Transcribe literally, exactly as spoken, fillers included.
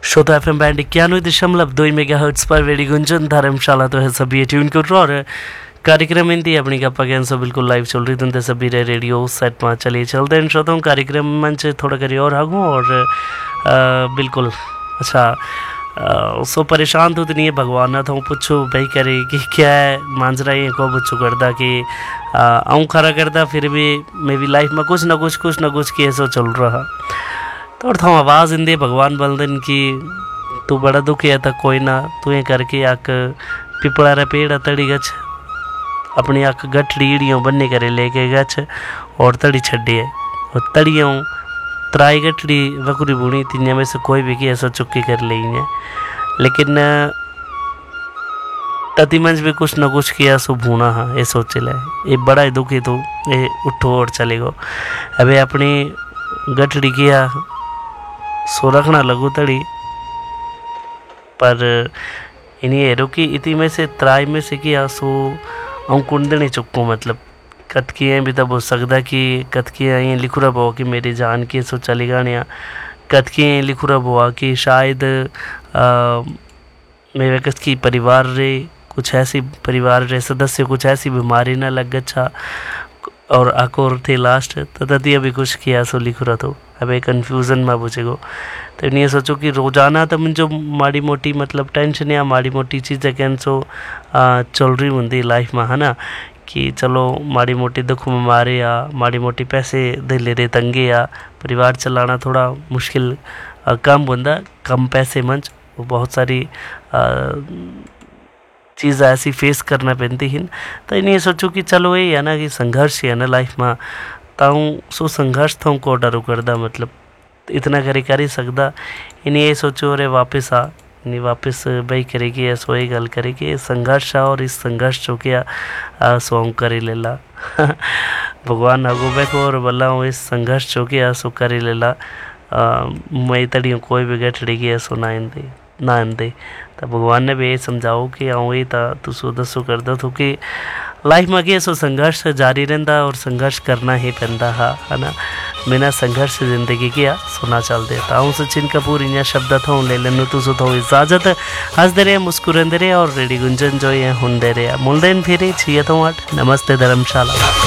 श्रोता F M band इक्यानवे दशमलव दो मेगा हर्ट्स पर रेडियो गुंजन धर्मशाला तो है सभी ट्यून करो और कार्यक्रम हिंदी अपनी गप्पा ज्ञान सो बिल्कुल लाइव चल रही थी सभी रे रेडियो सेट में चलिए चलते हैं श्रोताओं कार्यक्रम मंच थोड़ा करिए और आगू और आ, बिल्कुल अच्छा आ, सो परेशान तो नहीं है भगवान ना था पूछो भाई करे कि क्या है मांझरा ये को पूछो करता कि आऊँ खरा करता फिर भी मेरी लाइफ में कुछ ना कुछ कुछ ना कुछ की ऐसा चल रहा तो और था आवाज़ इंदे भगवान बलदन की तू बड़ा दुखी है तक कोई ना तू ये करके आक पिपड़ा रे पेड़ तड़ी गच अपनी आक गठड़ी ईड़ियों बनने करे लेके गच और तड़ी छड़ी है और तड़ियों त्राई गठड़ी वकुरी बुनी तीन में से कोई भी की ऐसा चुक्की कर ली है लेकिन तति मंच भी कुछ न कुछ किया सो भूना हाँ ये सोचे ले ये बड़ा ही दुखी तो ये उठो और चले गो अबे अपनी गठड़ी किया सो रखना लगू तड़ी पर इन्हीं रुकी इतनी में से त्राई में से किया सो अं कुंडनी चुक्को मतलब कत किए भी तब हो सकता कि कत किए ये लिखू रहा हो कि मेरी जान की सो चली गाने कत किए लिखू रहा हुआ कि शायद मेरे कत की परिवार रे कुछ ऐसी परिवार रे सदस्य कुछ ऐसी बीमारी ना लग गच्छा और आकोर थे लास्ट तो तभी अभी कुछ किया सो लिख रहा तो अबे कन्फ्यूज़न में पूछेगो तो नहीं सोचो कि रोज़ाना तो मुझे माड़ी मोटी मतलब टेंशन या माड़ी मोटी चीज़ें कैन सो चल रही होंगी लाइफ में है ना कि चलो माड़ी मोटी दुख में मारे या माड़ी मोटी पैसे दे ले रहे तंगे या परिवार चलाना थोड़ा मुश्किल आ, कम होंदा कम पैसे मंच वो बहुत सारी चीज़ ऐसी फेस करना पड़ती हैं तो इन्हें सोचो कि चलो ये है ना कि संघर्ष है ना लाइफ में ताऊँ सो संघर्ष था को डरो करदा मतलब इतना करे कर ही सकता इन्हें ये सोचो अरे वापस आ इन्हें वापस भाई करेगी या सोई गल करेगी संघर्ष आ और इस संघर्ष जो क्या सो करे लेला भगवान अगोबे को और बल्ला इस संघर्ष जो क्या सो करे लेला मैं तड़ियों कोई भी गठड़ी की सो ना इंदे ना इंदे तो भगवान ने भी ये समझाओ कि आऊँ ये था तू सो दसो कर दो तो कि लाइफ में कि सो संघर्ष जारी रहता और संघर्ष करना ही पैदा है ना बिना संघर्ष जिंदगी किया सोना चल देता हूँ सचिन कपूर इन शब्द था ले लेनु तू सो थो इजाजत हंसते रहे मुस्कुराते रहे और रेडी गुंजन जो ये हुंदे रहे मुलदेन फिर छिए तो आठ नमस्ते धर्मशाला।